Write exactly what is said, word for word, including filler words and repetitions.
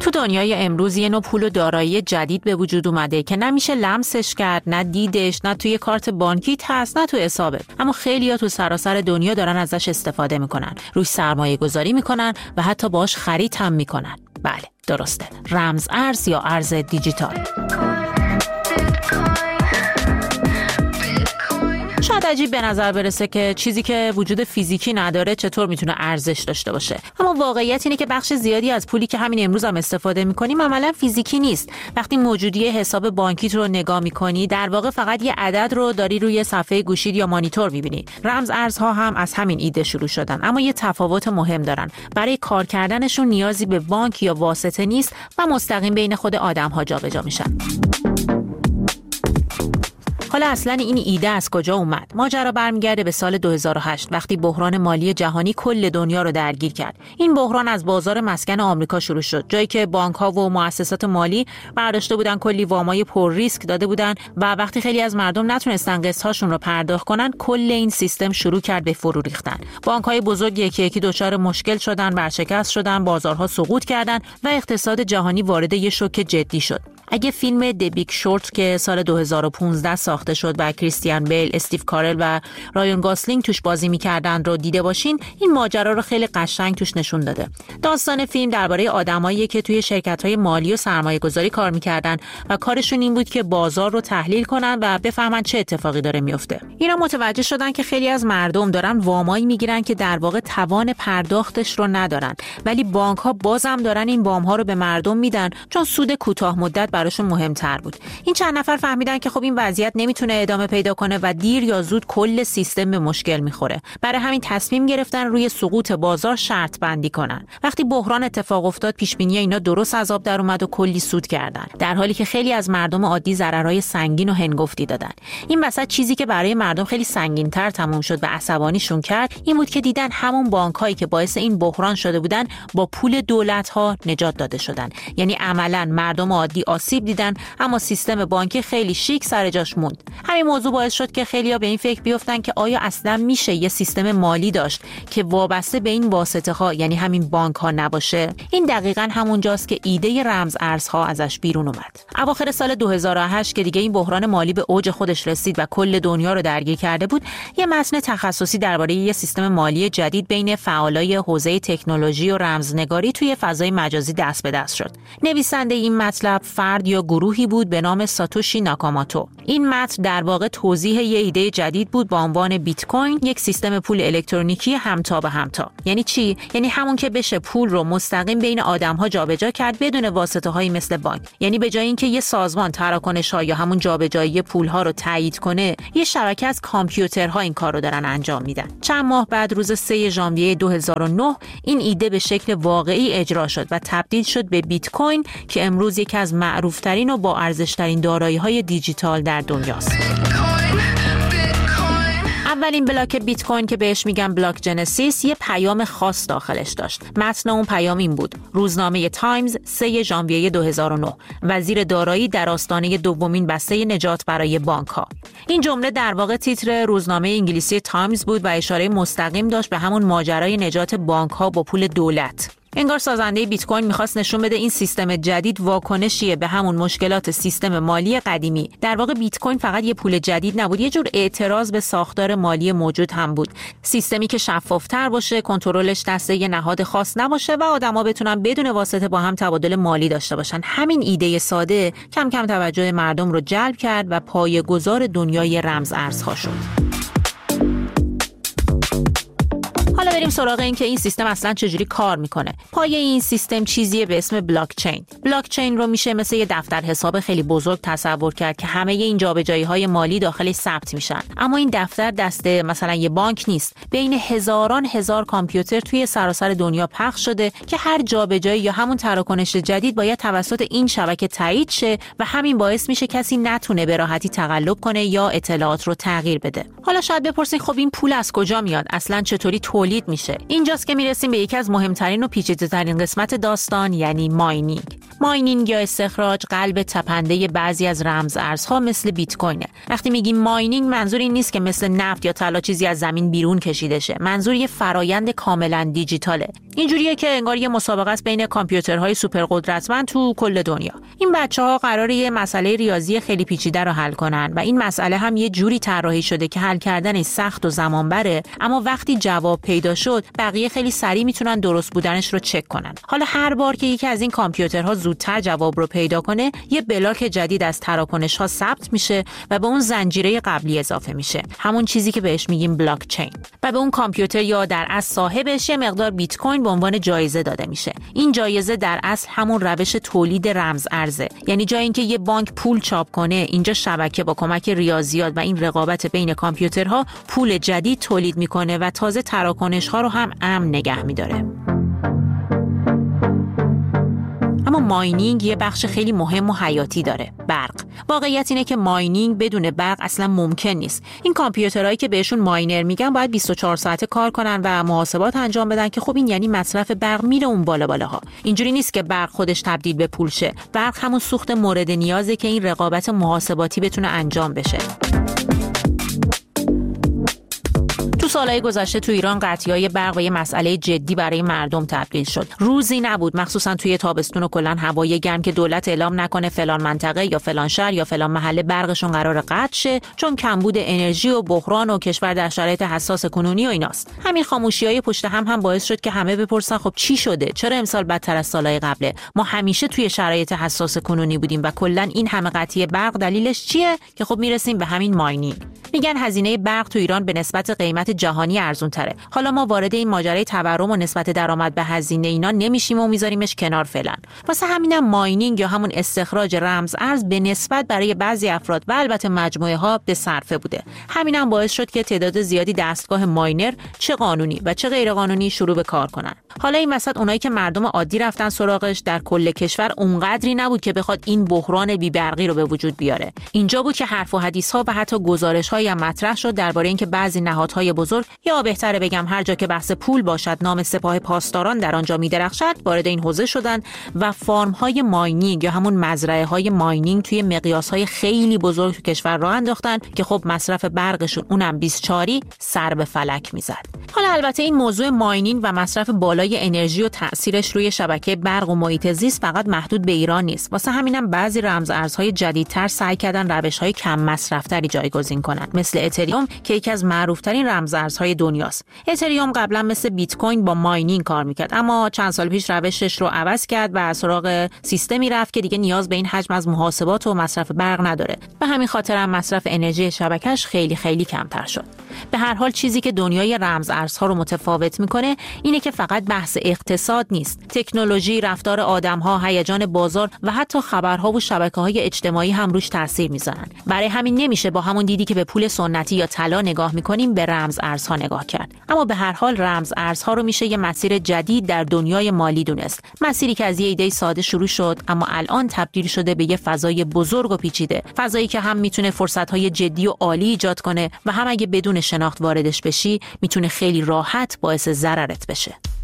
تو دنیای امروز یه نوع پول و دارایی جدید به وجود اومده که نمیشه لمسش کرد، نه دیدش، نه توی کارت بانکیت هست، نه تو حسابت. اما خیلی‌ها تو سراسر دنیا دارن ازش استفاده میکنن، روش سرمایه گذاری میکنن و حتی باهاش خرید هم میکنن. بله، درسته. رمز ارز یا ارز دیجیتال. شاید عجیب به نظر برسه که چیزی که وجود فیزیکی نداره چطور میتونه ارزش داشته باشه. اما واقعیت اینه که بخش زیادی از پولی که همین امروز هم استفاده میکنیم عملاً فیزیکی نیست. وقتی موجودی حساب بانکیت رو نگاه میکنی، در واقع فقط یه عدد رو داری روی صفحه گوشیت یا مانیتور میبینی. رمز ارزها هم از همین ایده شروع شدن، اما یه تفاوت مهم دارن. برای کار کردنشون نیازی به بانک یا واسطه نیست و مستقیم بین خود آدم‌ها جابجا میشن. حالا اصلا این ایده از کجا اومد؟ ماجرا برمیگرده به سال دو هزار و هشت وقتی بحران مالی جهانی کل دنیا رو درگیر کرد. این بحران از بازار مسکن آمریکا شروع شد، جایی که بانک‌ها و مؤسسات مالی برداشته بودن کلی وامای پر ریسک داده بودن و وقتی خیلی از مردم نتونستن قسط‌هاشون رو پرداخت کنن، کل این سیستم شروع کرد به فرو ریختن. بانک‌های بزرگ یکی یکی دچار مشکل شدن، ورشکست شدن، بازارها سقوط کردن و اقتصاد جهانی وارد یه شوک جدی شد. اگه فیلم دی بیگ شورت که سال دو هزار و پانزده ساخته شد و کریستیان بیل، استیو کارل و رایان گاسلینگ توش بازی می‌کردن رو دیده باشین، این ماجرا رو خیلی قشنگ توش نشون داده. داستان فیلم درباره آدمایی که توی شرکت‌های مالی و سرمایه‌گذاری کار می‌کردن و کارشون این بود که بازار رو تحلیل کنن و بفهمن چه اتفاقی داره میفته. اینا متوجه شدن که خیلی از مردم دارن وامایی میگیرن که در واقع توان پرداختش رو ندارن، ولی بانک‌ها بازم دارن این وام‌ها رو به مردم میدن چون سود کوتاه مدت براشون مهمتر بود. این چند نفر فهمیدن که خب این وضعیت نمیتونه ادامه پیدا کنه و دیر یا زود کل سیستم به مشکل میخوره. برای همین تصمیم گرفتن روی سقوط بازار شرط بندی کنن. وقتی بحران اتفاق افتاد، پیش بینی اینا درست از آب در اومد و کلی سود کردن، در حالی که خیلی از مردم عادی ضررهای سنگین و هنگفتی دادن. این وسط چیزی که برای مردم خیلی سنگین‌تر تموم شد و عصبانیشون کرد این بود که دیدن همون بانک‌هایی که باعث این بحران شده بودن با پول دولت‌ها نجات داده شدن. یعنی عملاً مردم عادی آسیب دیدن، اما سیستم بانکی خیلی شیک سر جاش موند. همین موضوع باعث شد که خیلی‌ها به این فکر بیفتن که آیا اصلا میشه یه سیستم مالی داشت که وابسته به این واسطه‌ها، یعنی همین بانک‌ها نباشه؟ این دقیقاً همونجاست که ایده رمز ارزها ازش بیرون اومد. اواخر سال دو هزار و هشت که دیگه این بحران مالی به اوج خودش رسید و کل دنیا رو درگیر کرده بود، یه متن تخصصی درباره یه سیستم مالی جدید بین فعالای حوزه تکنولوژی و رمزنگاری توی فضای مجازی دست به دست شد. نویسنده این مطلب فرد یا گروهی بود به نام ساتوشی ناکاموتو. این متن در واقع توضیح یه ایده جدید بود با عنوان بیت کوین، یک سیستم پول الکترونیکی همتا به همتا. یعنی چی؟ یعنی همون که بشه پول رو مستقیم بین آدم‌ها جابجا کرد بدون واسطه‌هایی مثل بانک. یعنی به جای اینکه یه سازمان تراکنش‌ها یا همون جابجایی پول‌ها رو تایید کنه، یه شبکه از کامپیوترها این کار رو دارن انجام میدن. چند ماه بعد روز سوم ژانویه دو هزار و نه این ایده به شکل واقعی اجرا شد و تبدیل شد به بیت کوین که امروز یکی از معروف‌ترین و با ارزش‌ترین دارایی‌های دیجیتال در دنیاست. اولین بلاک بیت کوین که بهش میگن بلاک جنسیس یه پیام خاص داخلش داشت. متن اون پیام این بود: روزنامه تایمز سوم ژانویه دو هزار و نه، وزیر دارایی در آستانه دومین بسته نجات برای بانک‌ها. این جمله در واقع تیتر روزنامه انگلیسی تایمز بود و اشاره مستقیم داشت به همون ماجرای نجات بانک‌ها با پول دولت. انگار سازنده بیت کوین می‌خواست نشون بده این سیستم جدید واکنشیه به همون مشکلات سیستم مالی قدیمی. در واقع بیت کوین فقط یه پول جدید نبود، یه جور اعتراض به ساختار مالی موجود هم بود. سیستمی که شفاف‌تر باشه، کنترلش دست یه نهاد خاص نباشه و آدم‌ها بتونن بدون واسطه با هم تبادل مالی داشته باشن. همین ایده ساده کم کم توجه مردم رو جلب کرد و پایه‌گذار دنیای رمز ارزها شد. حالا بریم سراغ این که این سیستم اصلا چجوری کار میکنه. پایه این سیستم چیزیه به اسم بلاک چین. بلاک چین رو میشه مثل یه دفتر حساب خیلی بزرگ تصور کرد که همه این جابجایی‌های مالی داخلش ثبت میشن. اما این دفتر دسته مثلا یه بانک نیست. بین هزاران هزار کامپیوتر توی سراسر دنیا پخش شده که هر جابجایی یا همون تراکنش جدید باید توسط این شبکه تایید شه و همین باعث میشه کسی نتونه به راحتی تقلب کنه یا اطلاعات رو تغییر بده. حالا شاید بپرسین خب این پول از کجا میاد؟ اصلا چطوری تولید میشه؟ اینجاست که میرسیم به یکی از مهمترین و پیچیده‌ترین قسمت داستان، یعنی ماینینگ. ماینینگ یا استخراج قلب تپنده بعضی از رمز ارزها مثل بیت کوینه. وقتی میگیم ماینینگ منظور این نیست که مثل نفت یا طلا چیزی از زمین بیرون کشیده شه. منظور یه فرایند کاملا دیجیتاله. اینجوریه که انگار یه مسابقه است بین کامپیوترهای سوپر قدرتمند تو کل دنیا. این بچه‌ها قراره یه مسئله ریاضی خیلی پیچیده رو حل کنن و این مسئله هم یه جوری طراحی شده که حل کردنش سخت و زمان بره، اما وقتی جواب پیدا شد بقیه خیلی سریع میتونن درست بودنش رو چک کنن. حالا هر بار که یکی از این کامپیوترها زودتر جواب رو پیدا کنه، یه بلاک جدید از تراکنش‌ها ثبت میشه و به اون زنجیره قبلی اضافه میشه. همون چیزی که بهش میگیم بلاک چین. و به اون کامپیوتر یا در اصل صاحبش یه مقدار بیت کوین به عنوان جایزه داده میشه. این جایزه در اصل همون روش تولید رمز ارزه. یعنی جای اینکه یه بانک پول چاپ کنه، اینجا شبکه با کمک ریاضیات و این رقابت بین کامپیوترها پول جدید تولید میکنه و تازه تراکنش‌ها رو هم امن نگه میداره. اما ماینینگ یه بخش خیلی مهم و حیاتی داره، برق. واقعیت اینه که ماینینگ بدون برق اصلا ممکن نیست. این کامپیوترهایی که بهشون ماینر میگن باید بیست و چهار ساعته کار کنن و محاسبات انجام بدن که خب این یعنی مصرف برق میره اون بالا بالاها. اینجوری نیست که برق خودش تبدیل به پول شه. برق همون سوخت مورد نیازه که این رقابت محاسباتی بتونه انجام بشه. تو سالهای گذشته تو ایران قطعی‌های برق و یه مسئله جدی برای مردم تبدیل شد. روزی نبود، مخصوصا توی تابستون و کلاً هوای گرم، که دولت اعلام نکنه فلان منطقه یا فلان شهر یا فلان محله برقشون قرار قطع شه چون کمبود انرژی و بحران و کشور در شرایط حساس کنونی و ایناست. همین خاموشی‌های پشت هم هم باعث شد که همه بپرسن خب چی شده؟ چرا امسال بدتر از سالهای قبله؟ ما همیشه توی شرایط حساس کنونی بودیم و کلاً این همه قطعی برق دلیلش چیه؟ که خب میرسیم به همین ماینینگ. میگن هزینه برق تو ایران به نسبت قیمت جهانی ارزون تره. حالا ما وارد این ماجرای تورم و نسبت درآمد به هزینه اینا نمیشیم و میذاریمش کنار فعلا. واسه همینم ماینینگ یا همون استخراج رمز ارز به نسبت برای بعضی افراد و البته مجموعه ها به صرفه بوده. همینم باعث شد که تعداد زیادی دستگاه ماینر چه قانونی و چه غیر قانونی شروع به کار کنن. حالا این وسط اونایی که مردم عادی رفتن سراغش در کل کشور اونقدری نبود که بخواد این بحران بی‌برقی رو به وجود بیاره. اینجا بود که حرف و حدیث ها و حتی گزارش‌هایی هم مطرح شد درباره اینکه بعضی نهادهای بزرگ، یا بهتره بگم هر جا که بحث پول باشد نام سپاه پاسداران در آنجا می‌درخشد، وارد این حوزه شدن و فارم‌های ماینینگ یا همون مزرعه‌های ماینینگ توی مقیاس‌های خیلی بزرگ تو کشور راه انداختن که خب مصرف برقشون اونم بیست و چهار سر به فلک میزد. حالا البته این موضوع ماینینگ و مصرف بالای انرژی و تأثیرش روی شبکه برق و محیط زیست فقط محدود به ایران نیست. واسه همینم بعضی رمز ارزهای جدیدتر سعی کردن روش‌های کم مصرف‌تری جایگزین کنن، مثل اتریوم که یکی از معروف‌ترین رمز ارزهای دنیاست. اتریوم قبلا مثل بیت کوین با ماینینگ کار میکرد، اما چند سال پیش روشش رو عوض کرد و سراغ سیستمی رفت که دیگه نیاز به این حجم از محاسبات و مصرف برق نداره. به همین خاطر هم مصرف انرژی شبکه‌اش خیلی خیلی کمتر شد. به هر حال چیزی که دنیای رمز ارزها رو متفاوت میکنه اینه که فقط بحث اقتصاد نیست. تکنولوژی، رفتار آدم‌ها، هیجان بازار و حتی خبرها و شبکه‌های اجتماعی هم روش تاثیر میذارن. برای همین نمیشه با همون دیدی که به پول سنتی یا طلا نگاه میکنیم به رمز ارزها نگاه کرد. اما به هر حال رمز ارزها رو میشه یه مسیر جدید در دنیای مالی دونست. مسیری که از یه ایده ساده شروع شد اما الان تبدیل شده به یه فضای بزرگ و پیچیده. فضایی که هم میتونه فرصت‌های جدی و عالی ایجاد کنه و هم اگه بدون شناخت واردش بشی میتونه خیلی راحت باعث ضررت بشه.